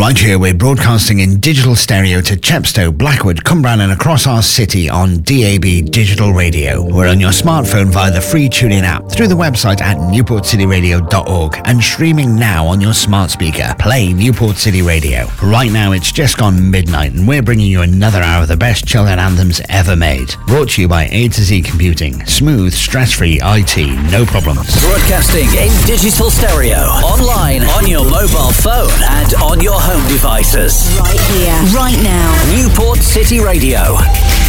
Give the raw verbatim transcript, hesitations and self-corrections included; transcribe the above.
Right here, we're broadcasting in digital stereo to Chepstow, Blackwood, Cumbrian and across our city on D A B Digital Radio. We're on your smartphone via the free TuneIn app, through the website at newport city radio dot org, and streaming now on your smart speaker. Play Newport City Radio. Right now, it's just gone midnight, and we're bringing you another hour of the best chilled-out anthems ever made. Brought to you by A to Z Computing. Smooth, stress-free I T, no problems. Broadcasting in digital stereo, online, on your mobile phone, and on your home devices. Right here, right now. Newport City Radio.